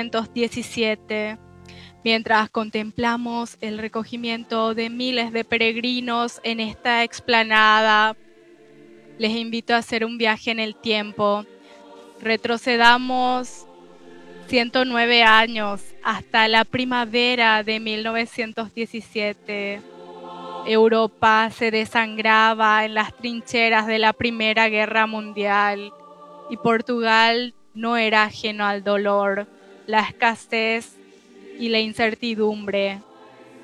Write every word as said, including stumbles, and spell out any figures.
novecientos diecisiete. Mientras contemplamos el recogimiento de miles de peregrinos en esta explanada, les invito a hacer un viaje en el tiempo. Retrocedamos ciento nueve años hasta la primavera de mil novecientos diecisiete. Europa se desangraba en las trincheras de la Primera Guerra Mundial y Portugal no era ajeno al dolor, la escasez y la incertidumbre.